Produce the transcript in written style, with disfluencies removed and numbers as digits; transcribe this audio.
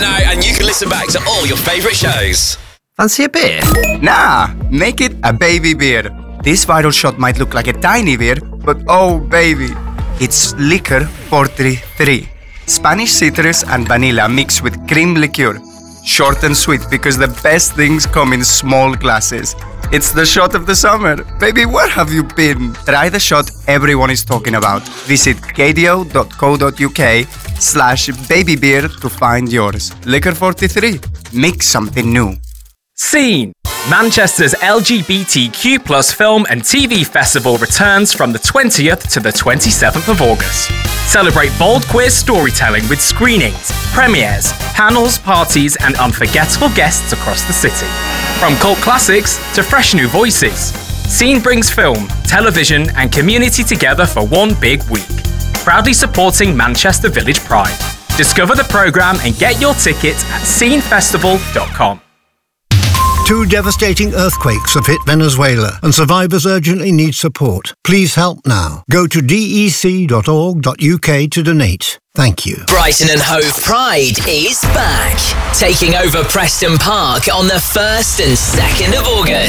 Now, and you can listen back to all your favourite shows. Fancy a beer? Nah, make it a baby beer. This viral shot might look like a tiny beer, but oh baby, it's Licor 43. Spanish citrus and vanilla mixed with cream liqueur. Short and sweet because the best things come in small glasses. It's the shot of the summer. Baby, where have you been? Try the shot everyone is talking about. Visit kdo.co.uk/babybeer to find yours. Licor 43. Make something new. Scene! Manchester's LGBTQ+ film and TV festival returns from the 20th to the 27th of August. Celebrate bold queer storytelling with screenings, premieres, panels, parties, and unforgettable guests across the city. From cult classics to fresh new voices, Scene brings film, television, and community together for one big week. Proudly supporting Manchester Village Pride. Discover the programme and get your tickets at scenefestival.com. 2 devastating earthquakes have hit Venezuela and survivors urgently need support. Please help now. Go to dec.org.uk to donate. Thank you. Brighton and Hove Pride is back, taking over Preston Park on the 1st and 2nd of August.